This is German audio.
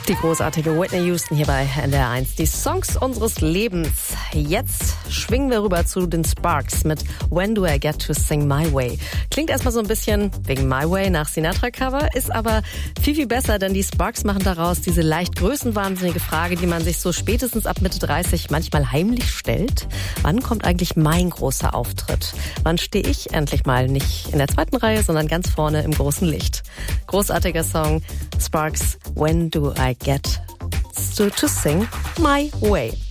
Die großartige Whitney Houston hier bei NDR 1. Die Songs unseres Lebens. Jetzt schwingen wir rüber zu den Sparks mit When Do I Get to Sing My Way. Klingt erstmal so ein bisschen wegen My Way nach Sinatra-Cover, ist aber viel, viel besser, denn die Sparks machen daraus diese leicht größenwahnsinnige Frage, die man sich so spätestens ab Mitte 30 manchmal heimlich stellt. Wann kommt eigentlich mein großer Auftritt? Wann stehe ich endlich mal nicht in der zweiten Reihe, sondern ganz vorne im großen Licht? Großartiger Song, Sparks, When Do I Get to Sing My Way.